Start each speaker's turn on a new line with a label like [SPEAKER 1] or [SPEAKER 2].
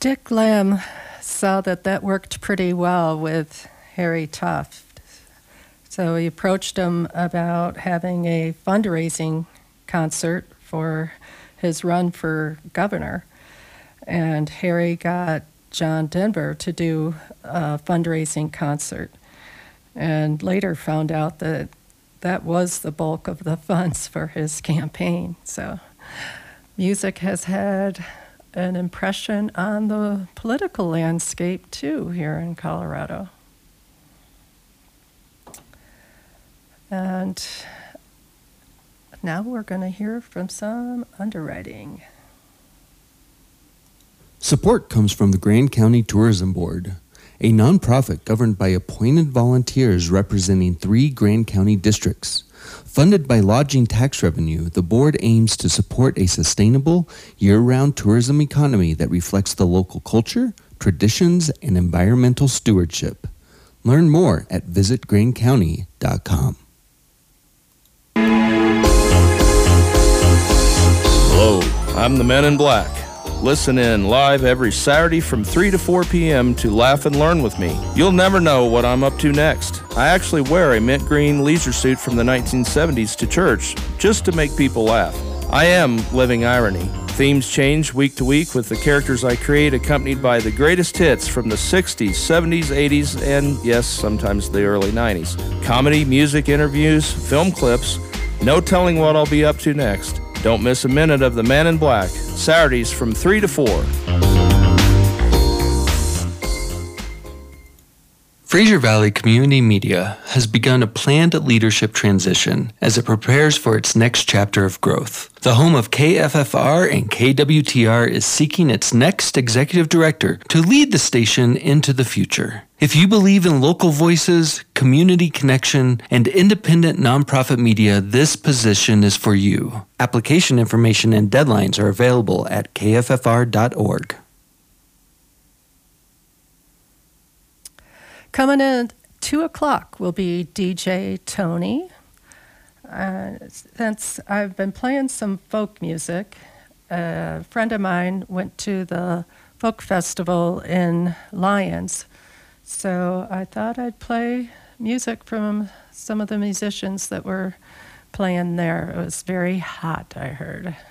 [SPEAKER 1] Dick Lamb saw that worked pretty well with Harry Tuft. So he approached him about having a fundraising concert for his run for governor. And Harry got John Denver to do a fundraising concert, and later found out that was the bulk of the funds for his campaign. So music has had an impression on the political landscape too here in Colorado. And now we're going to hear from some underwriting.
[SPEAKER 2] Support comes from the Grand County Tourism Board, a nonprofit governed by appointed volunteers representing 3 Grand County districts. Funded by lodging tax revenue, the board aims to support a sustainable, year-round tourism economy that reflects the local culture, traditions, and environmental stewardship. Learn more at visitgrandcounty.com.
[SPEAKER 3] Hello, I'm the Men in Black. Listen in live every Saturday from 3 to 4 p.m. to Laugh and Learn with me. You'll never know what I'm up to next. I actually wear a mint green leisure suit from the 1970s to church just to make people laugh. I am living irony. Themes change week to week with the characters I create, accompanied by the greatest hits from the 60s, 70s, 80s, and yes, sometimes the early 90s. Comedy, music, interviews, film clips. No telling what I'll be up to next. Don't miss a minute of The Man in Black, Saturdays from 3 to 4.
[SPEAKER 2] Fraser Valley Community Media has begun a planned leadership transition as it prepares for its next chapter of growth. The home of KFFR and KWTR is seeking its next executive director to lead the station into the future. If you believe in local voices, community connection, and independent nonprofit media, this position is for you. Application information and deadlines are available at kffr.org.
[SPEAKER 1] Coming in at 2 o'clock will be DJ Tony. Since I've been playing some folk music, a friend of mine went to the folk festival in Lyons, so I thought I'd play music from some of the musicians that were playing there. It was very hot, I heard.